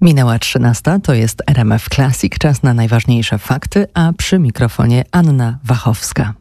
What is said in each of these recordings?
Minęła 13, to jest RMF Classic, czas na najważniejsze fakty, a przy mikrofonie Anna Wachowska.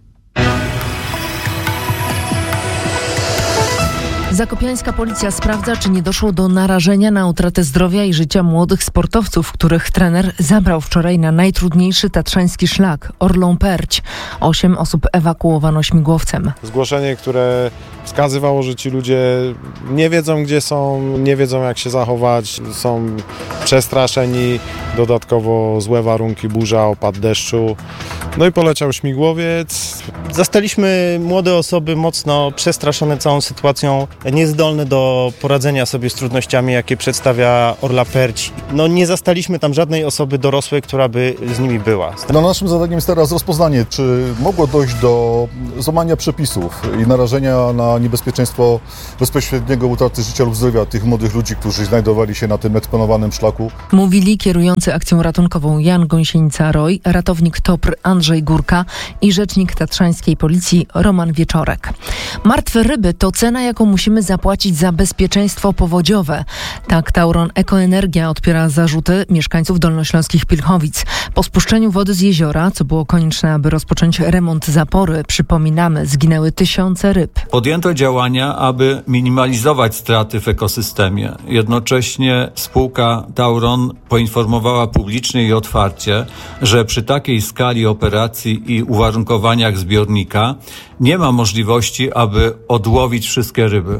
Zakopiańska policja sprawdza, czy nie doszło do narażenia na utratę zdrowia i życia młodych sportowców, których trener zabrał wczoraj na najtrudniejszy tatrzański szlak, Orlą Perć. 8 osób ewakuowano śmigłowcem. Zgłoszenie, które wskazywało, że ci ludzie nie wiedzą, gdzie są, nie wiedzą, jak się zachować, są przestraszeni, dodatkowo złe warunki, burza, opad deszczu. No i poleciał śmigłowiec. Zastaliśmy młode osoby mocno przestraszone całą sytuacją, niezdolne do poradzenia sobie z trudnościami, jakie przedstawia Orla Perć. No nie zastaliśmy tam żadnej osoby dorosłej, która by z nimi była. No, naszym zadaniem jest teraz rozpoznanie, czy mogło dojść do złamania przepisów i narażenia na niebezpieczeństwo bezpośredniego utraty życia lub zdrowia tych młodych ludzi, którzy znajdowali się na tym eksponowanym szlaku. Mówili kierujący akcją ratunkową Jan Gąsienica-Roy, ratownik TOPR Andrzej Górka i rzecznik tatrzańskiej policji Roman Wieczorek. Martwe ryby to cena, jaką musimy zapłacić za bezpieczeństwo powodziowe. Tak Tauron Ekoenergia odpiera zarzuty mieszkańców dolnośląskich Pilchowic. Po spuszczeniu wody z jeziora, co było konieczne, aby rozpocząć remont zapory, przypominamy, zginęły tysiące ryb. Podjęto działania, aby minimalizować straty w ekosystemie. Jednocześnie spółka Tauron poinformowała publicznie i otwarcie, że przy takiej skali operacji i uwarunkowaniach zbiornika nie ma możliwości, aby odłowić wszystkie ryby.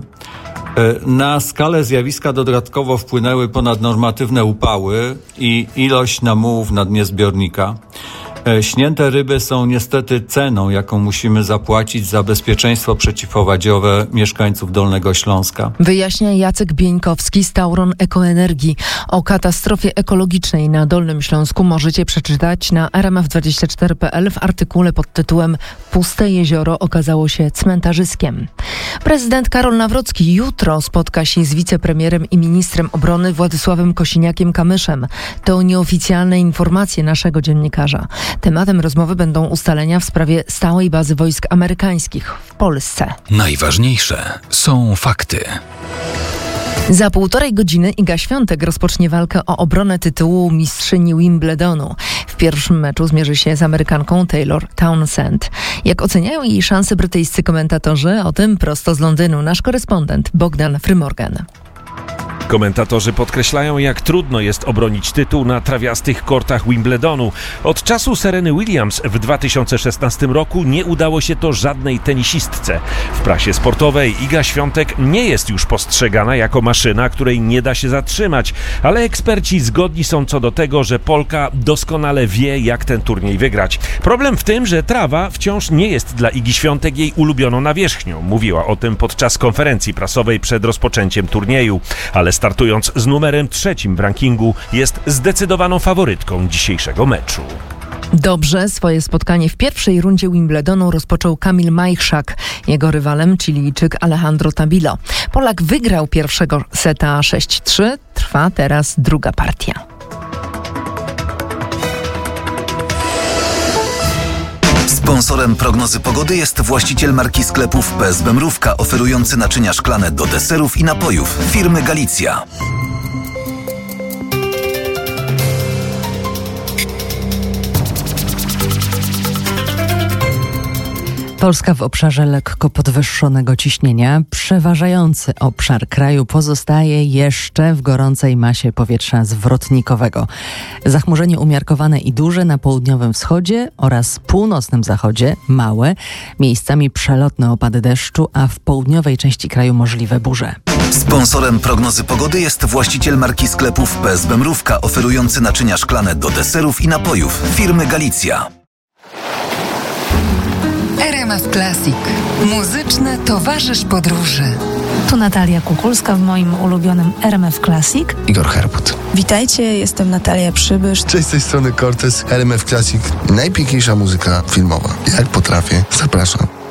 Na skalę zjawiska dodatkowo wpłynęły ponadnormatywne upały i ilość namułów na dnie zbiornika. Śnięte ryby są niestety ceną, jaką musimy zapłacić za bezpieczeństwo przeciwpowodziowe mieszkańców Dolnego Śląska. Wyjaśnia Jacek Bieńkowski z Tauron Ekoenergii. O katastrofie ekologicznej na Dolnym Śląsku możecie przeczytać na rmf24.pl w artykule pod tytułem Puste jezioro okazało się cmentarzyskiem. Prezydent Karol Nawrocki jutro spotka się z wicepremierem i ministrem obrony Władysławem Kosiniakiem-Kamyszem. To nieoficjalne informacje naszego dziennikarza. Tematem rozmowy będą ustalenia w sprawie stałej bazy wojsk amerykańskich w Polsce. Najważniejsze są fakty. Za 1,5 godziny Iga Świątek rozpocznie walkę o obronę tytułu mistrzyni Wimbledonu. W pierwszym meczu zmierzy się z Amerykanką Taylor Townsend. Jak oceniają jej szanse brytyjscy komentatorzy? O tym prosto z Londynu nasz korespondent Bogdan Frymorgan. Komentatorzy podkreślają, jak trudno jest obronić tytuł na trawiastych kortach Wimbledonu. Od czasu Sereny Williams w 2016 roku nie udało się to żadnej tenisistce. W prasie sportowej Iga Świątek nie jest już postrzegana jako maszyna, której nie da się zatrzymać, ale eksperci zgodni są co do tego, że Polka doskonale wie, jak ten turniej wygrać. Problem w tym, że trawa wciąż nie jest dla Igi Świątek jej ulubioną nawierzchnią. Mówiła o tym podczas konferencji prasowej przed rozpoczęciem turnieju, ale startując z numerem 3 w rankingu jest zdecydowaną faworytką dzisiejszego meczu. Dobrze, swoje spotkanie w pierwszej rundzie Wimbledonu rozpoczął Kamil Majchrzak. Jego rywalem Chilijczyk Alejandro Tabilo. Polak wygrał pierwszego seta 6-3, trwa teraz druga partia. Sponsorem prognozy pogody jest właściciel marki sklepów PSB Mrówka, oferujący naczynia szklane do deserów i napojów firmy Galicja. Polska w obszarze lekko podwyższonego ciśnienia. Przeważający obszar kraju pozostaje jeszcze w gorącej masie powietrza zwrotnikowego. Zachmurzenie umiarkowane i duże na południowym wschodzie oraz północnym zachodzie, małe, miejscami przelotne opady deszczu, a w południowej części kraju możliwe burze. Sponsorem prognozy pogody jest właściciel marki sklepów PSB Mrówka, oferujący naczynia szklane do deserów i napojów firmy Galicja. RMF Classic. Muzyczny towarzysz podróży. Tu Natalia Kukulska w moim ulubionym RMF Classic. Igor Herbut. Witajcie, jestem Natalia Przybysz. Cześć, z tej strony Cortez. RMF Classic. Najpiękniejsza muzyka filmowa. Jak potrafię. Zapraszam.